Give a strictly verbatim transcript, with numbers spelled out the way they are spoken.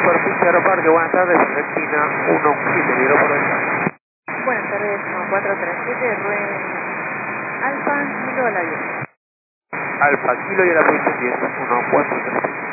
Superficie Aeroparque, buenas tardes, esquina uno siete, libro por allá. Buenas tardes, uno cuatro tres siete, Ruen Alfa, Kilo a la diez. Alfa, Kilo y a la posición diez, uno cuatro tres siete.